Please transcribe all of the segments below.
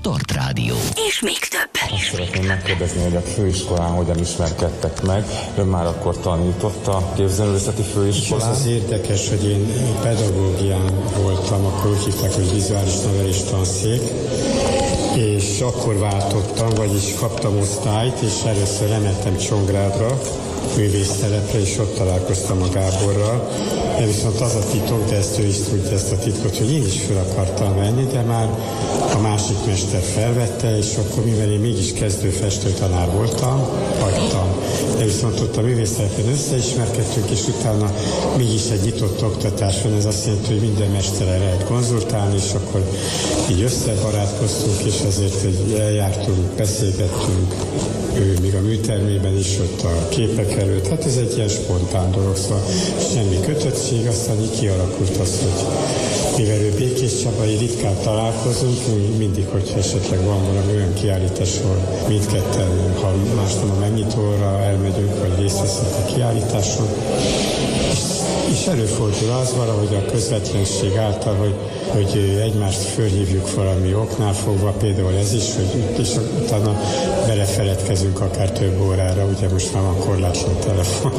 Start Rádió. És még több. Azt szeretném megkérdezni, hogy a főiskolán hogyan ismerkedtek meg. Ön már akkor tanított a képzőművészeti főiskolán. És az érdekes, hogy én pedagógián voltam, akkor úgy hívták, hogy vizuális nevelés tanszék, és akkor váltottam, vagyis kaptam osztályt, és először lementem Csongrádra, művésztelepre, és ott találkoztam a Gáborral. De viszont az a titok, de ezt ő is tudja, ezt a titkot, hogy én is fel akartam venni, de már a másik mester felvette, és akkor mivel én mégis kezdő festőtanár voltam, hagytam. De viszont ott a művésztelepen összeismerkedtünk, és utána mégis egy nyitott oktatás van, ez azt jelenti, hogy minden mesterrel lehet konzultálni, és akkor így összebarátkoztunk, és ezért eljártunk, beszélgettünk, ő még a műtermében is, ott a képek előtt. Hát ez egy ilyen spontán dolog, szóval semmi kötöttség, aztán így kialakult az, hogy mivel ő Békés Csabai, ritkán találkozunk, mindig, hogyha esetleg van valami olyan kiállítás, ahol mindketten, ha más nem a megnyitóra elmegyünk, vagy részt veszünk a kiállításon. És előfordul az valahogy a közvetlenség által, hogy egymást fölhívjuk valami oknál fogva, például ez is, és utána belefeledkezünk akár több órára, ugye most már van korlátlan telefon,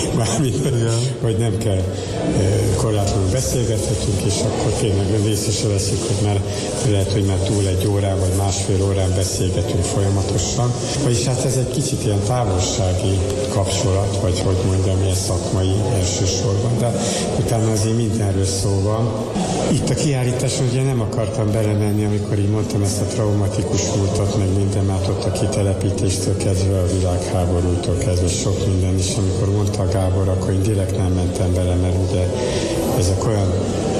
hogy nem kell korlátlanul beszélgethetünk, és akkor tényleg észre se veszünk, hogy már lehet, hogy már túl egy órán vagy másfél órán beszélgetünk folyamatosan. Vagyis hát ez egy kicsit ilyen távolsági kapcsolat, vagy hogy mondjam, ilyen szakmai elsősorban, de utána azért mindenről szó van. Itt a kiállításon ugye nem akartam belemenni, amikor így mondtam ezt a traumatikus múltat, meg minden, már ott a kitelepítéstől kezdve, a világháborútól kezdve sok minden is. Amikor mondta a Gábor, akkor én direkt nem mentem bele, mert ugye ezek olyan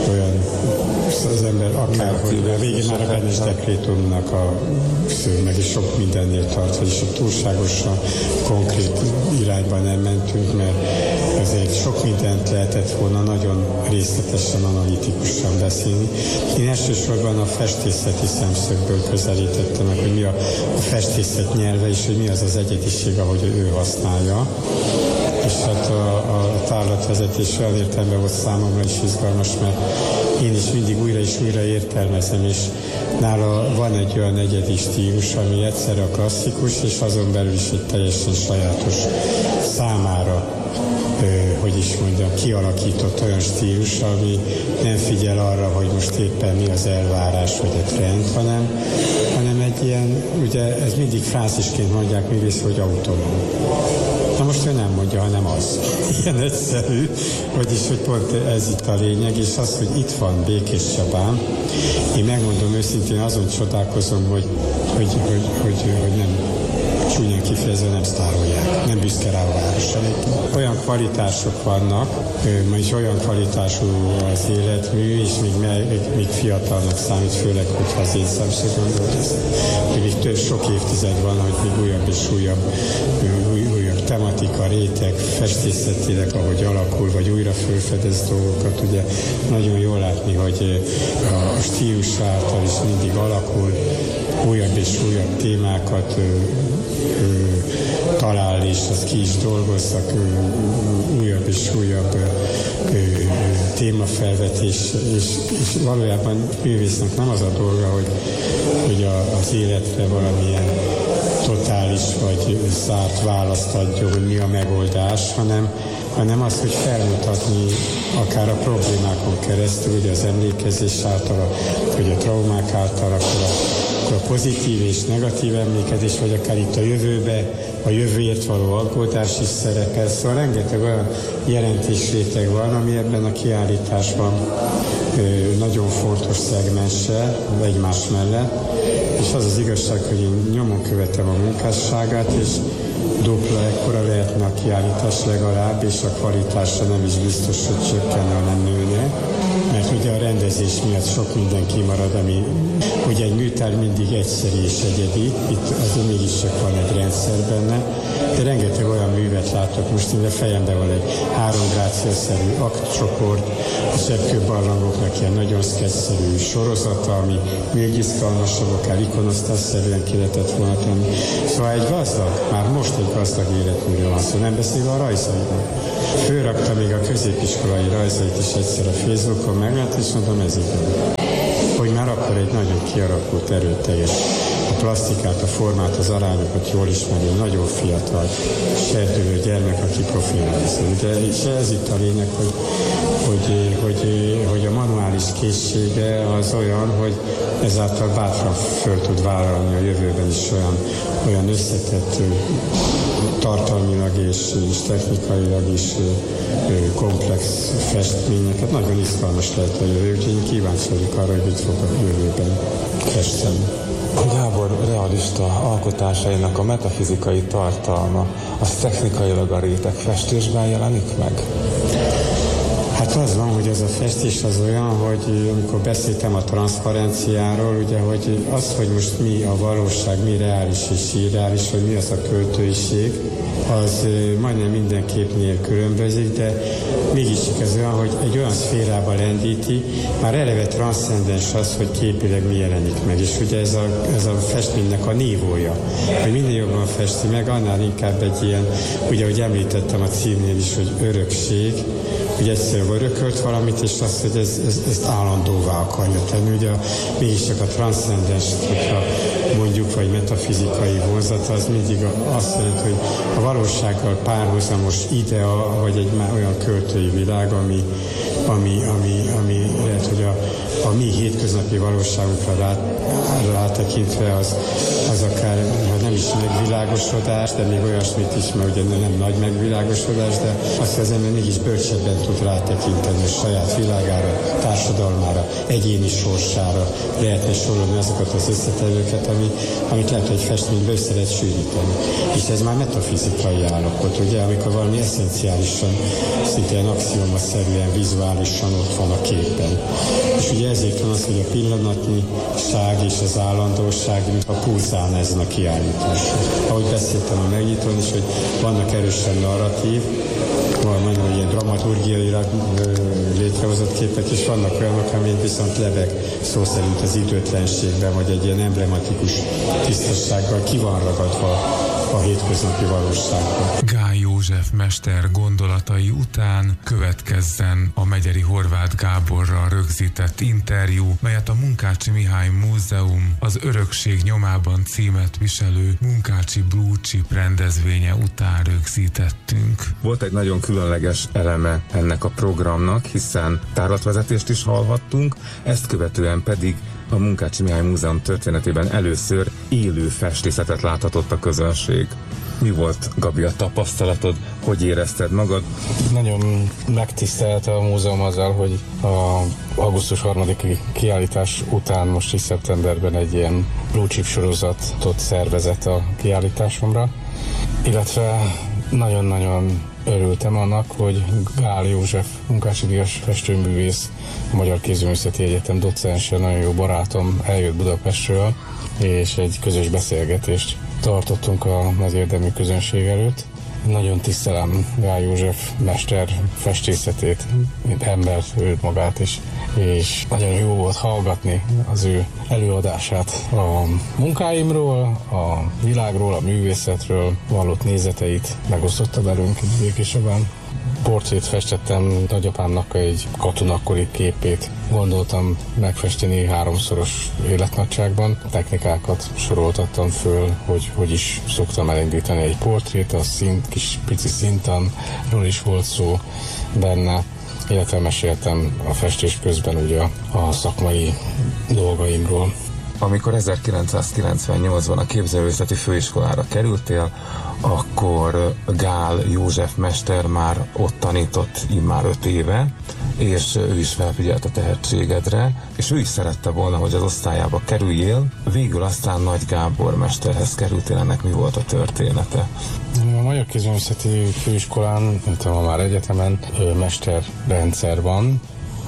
az ember akárhogy, a végén már a Benes dekrétumnak a meg is sok mindennél tart, vagyis túlságosan konkrét irányban nem mentünk, mert azért sok mindent lehetett volna nagyon részletesen, analitikusan beszélni. Én elsősorban a festészeti szemszögből közelítettem meg, hogy mi a festészet nyelve, és hogy mi az az egyediség, ahogy ő használja. És hát a tárlatvezetés olyan értelemben volt számomra is izgalmas, mert én is mindig újra és újra értelmezem, és nála van egy olyan egyedi stílus, ami egyszerre a klasszikus, és azon belül is egy teljesen sajátos számára, hogy is mondjam, kialakított olyan stílus, ami nem figyel arra, hogy most éppen mi az elvárás, vagy a trend, hanem egy ilyen, ugye ez mindig frázisként mondják művész, hogy autonóm. Na most ő nem mondja, hanem az. Ilyen egyszerű, vagyis, hogy pont ez itt a lényeg, és az, hogy itt van Békés Csabán, én megmondom őszintén, azon csodálkozom, hogy nem csúnyán kifejezve nem sztárolják, nem büszke rá a város. Olyan kvalitások vannak, ma is olyan kvalitású az életmű, és még fiatalnak számít, főleg, hogyha az én szemszögömből még sok évtized van, hogy még újabb és újabb tematika, réteg, festészetileg, ahogy alakul, vagy újra felfedez dolgokat, ugye nagyon jól látni, hogy a stílus által is mindig alakul, újabb és újabb témákat talál, és azt ki is dolgoztak, újabb és újabb témafelvetés, és valójában művésznek nem az a dolga, hogy az életre valamilyen totális vagy zárt választ adja, hogy mi a megoldás, hanem az, hogy felmutatni akár a problémákon keresztül, ugye az emlékezés által, vagy a traumák által, akkor a pozitív és negatív emlékezés, vagy akár itt a jövőbe, a jövőért való aggódás is szerepel. Szóval rengeteg olyan jelentésréteg van, ami ebben a kiállításban nagyon fontos szegmense egymás mellett, és az az igazság, hogy én nyomon követem a munkásságát, és dupla ekkora lehetne a kiállítás legalább, és a kvalitása nem is biztos, hogy csökkenne, hanem nőne. Mert ugye a rendezés miatt sok minden kimarad, ami ugye egy műtár mindig egyszerű és egyedi, itt azért mégis csak van egy rendszer benne, de rengeteg olyan művet látok, most én a fejemben van egy 3 grácia-szerű aktcsoport, a zsebkőbarlangoknak ilyen nagyon szketszerű sorozata, ami még izgalmasabb, akár ikonosztásszerűen ki lehetett volna tenni. Szóval egy gazdag, már most egy gazdag életműről van szó, nem beszélve a rajzairól. Fölrakta még a középiskolai rajzait is egyszer a Facebookon, meglát, és mondom, ez igaz. ahogy már akkor egy nagyon kialakult, erőteljes, a plastikát, a formát, az arányokat jól ismerő, nagyon fiatal, serdülő gyermek, aki profilálizál. De és ez itt a lényeg, hogy a manuális készsége az olyan, hogy ezáltal bátran föl tud vállalni a jövőben is olyan összetett tartalmilag és technikailag is komplex festményeket. Nagyon izgalmas lehet a jövő, úgyhogy én kíváncsi vagyok arra, hogy mit fog a jövőben festeni. Gábor realista alkotásainak a metafizikai tartalma, az technikailag a réteg festésben jelenik meg? Hát az van, hogy ez a festés az olyan, hogy amikor beszéltem a transzparenciáról, ugye, hogy az, hogy most mi a valóság, mi reális és irreális, hogy mi az a költőiség, az majdnem minden képnél különbözik, de mégiscsak ez olyan, hogy egy olyan szférába lendíti, már eleve transzcendens az, hogy képileg mi jelenik meg, és ugye ez a festménynek a nívója, hogy minél jobban festi meg, annál inkább egy ilyen, ugye, ahogy említettem a címnél is, hogy örökség, hogy egyszer örökölt valamit, és azt, hogy ezt állandóvá akarja tenni. Ugye mégiscsak a transzcendens, hogyha mondjuk, vagy metafizikai vonzata, az mindig azt jelenti, hogy a valósággal párhuzamos idea, vagy egy már olyan költői világ, ami lehet, hogy a mi hétköznapi valóságunkra rátekintve az akár nem is megvilágosodás, de még olyasmit is, mert ugye nem nagy megvilágosodás, de azt, hogy az ember mégis bölcsebben tud rátekinteni a saját világára, társadalmára, egyéni sorsára, lehetne sorolni azokat az összetevőket, amit lehet, hogy festményből össze lehet sűríteni. És ez már metafizikai állapot, ugye, amikor valami eszenciálisan, szinte ilyen axiomaszerűen, vizuálisan ott van a képen. És ugye ezért van az, hogy a pillanatnyiság és az állandóság, mint a pulzálna ezen a kiállításon. Ahogy beszéltem a megnyitón is, hogy vannak erősen narratív, mondjuk ilyen dramaturgiailag létrehozott képek, és vannak olyanok, amik viszont lebeg szó szerint az időtlenségben, vagy egy ilyen emblematikus tisztassággal ki van ragadva a hétköznapi valóságban. Gály József mester gondolatai után következzen a Megyeri Horváth Gáborral rögzített interjú, melyet a Munkácsi Mihály Múzeum az Örökség nyomában címet viselő Munkácsi Blue Chip rendezvénye után rögzítettünk. Volt egy nagyon különleges eleme ennek a programnak, hiszen tárlatvezetést is hallhattunk, ezt követően pedig a Munkácsi Mihály Múzeum történetében először élő festészetet láthatott a közönség. Mi volt, Gabi, a tapasztalatod? Hogy érezted magad? Nagyon megtisztelte a múzeum azzal, hogy a augusztus 3-i kiállítás után most is szeptemberben egy ilyen Blue Chip sorozatot szervezett a kiállításomra, illetve nagyon-nagyon örültem annak, hogy Gály József Munkácsi díjas festőművész, a Magyar Kézművészeti Egyetem docense, nagyon jó barátom eljött Budapestről, és egy közös beszélgetést tartottunk a nagy érdemű közönség előtt. Nagyon tisztelem Gály József mester festészetét, mint embert, őt magát is, és nagyon jó volt hallgatni az ő előadását a munkáimról, a világról, a művészetről vallott nézeteit megosztotta velünk Békéscsabán. Portrét festettem nagyapámnak egy katonakori képét. Gondoltam megfesteni 3-szoros életnagyságban. Technikákat soroltattam föl, hogy is szoktam elindítani egy portrét, a kis pici szintanról is volt szó benne, illetve meséltem a festés közben ugye a szakmai dolgaimról. Amikor 1998-ban a képzőművészeti főiskolára kerültél, akkor Gály József mester már ott tanított immár 5 éve, és ő is felfigyelt a tehetségedre, és ő is szerette volna, hogy az osztályába kerüljél. Végül aztán Nagy Gábor mesterhez kerültél, ennek mi volt a története? A Magyar Kézművészeti Főiskolán, ma már egyetemen mesterrendszer van,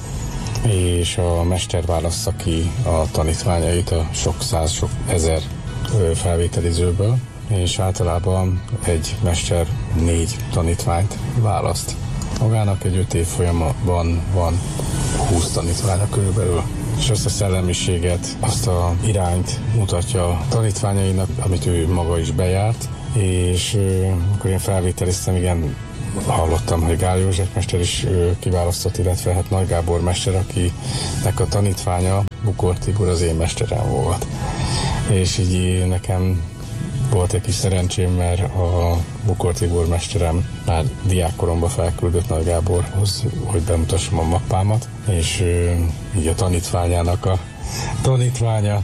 és a mester válassza ki a tanítványait a sok száz, sok ezer felvételizőből, és általában egy mester 4 tanítványt választ. Magának egy 5 év folyamban van 20 tanítványa körülbelül, és azt a szellemiséget, azt a irányt mutatja a tanítványainak, amit ő maga is bejárt, és akkor én felvételiztem, igen, hallottam, hogy Gál József mester is kiválasztott, illetve hát Nagy Gábor mester, akinek a tanítványa Bukor Tibor az én mesterem volt. És így nekem volt egy kis szerencsém, mert a Bukor Tibor mesterem már diákkoromban felküldött Nagy Gáborhoz, hogy bemutassam a mappámat, és így a tanítványának a tanítványa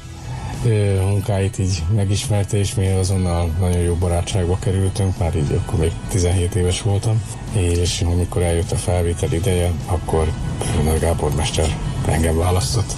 munkáit így megismerte, és mi azonnal nagyon jó barátságba kerültünk, már így akkor még 17 éves voltam, és amikor eljött a felvétel ideje, akkor Nagy Gábor mester engem választott,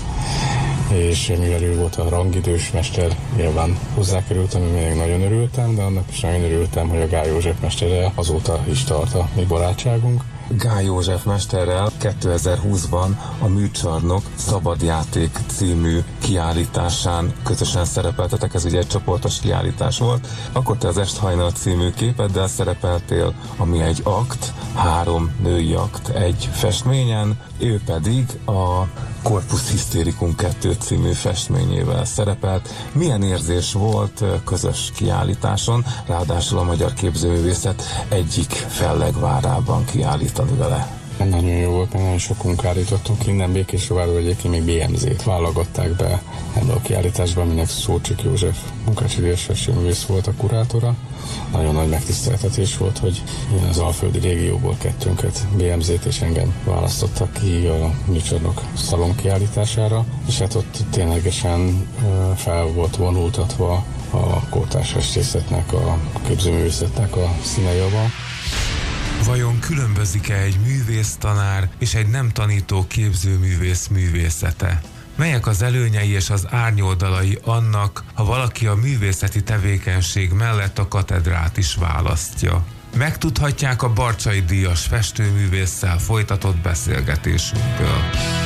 és mivel ő volt a rangidős mester, nyilván hozzákerültem, én még nagyon örültem, de annak is nagyon örültem, hogy a Gál József mesterrel azóta is tart a mi barátságunk. Gál József mesterrel 2020-ban a Műcsarnok Szabadjáték című kiállításán közösen szerepeltetek, ez ugye egy csoportos kiállítás volt. Akkor te az Esthajnal című képeddel szerepeltél, ami egy akt, 3 női akt egy festményen, ő pedig a Corpus Hystericum 2 című festményével szerepelt. Milyen érzés volt közös kiállításon, ráadásul a magyar képzőművészet egyik fellegvárában kiállítani vele? Nagyon jó volt, mert nagyon sokunk állítottunk innen Békésrovárról, egyébként még BMZ-t válogatták be ebből a kiállításban, aminek Szócsik József Munkácsi Díjas festőművész volt a kurátora. Nagyon nagy megtiszteltetés volt, hogy az alföldi régióból kettőnket, BMZ-t és engem választottak ki a Műcsarnok szalon kiállítására, és hát ott ténylegesen fel volt vonultatva a kortárs festészetnek, a képzőművészetnek a színejava. Vajon különbözik-e egy művésztanár és egy nem tanító képzőművész művészete? Melyek az előnyei és az árnyoldalai annak, ha valaki a művészeti tevékenység mellett a katedrát is választja? Megtudhatják a Barcsay díjas festőművésszel folytatott beszélgetésünkből.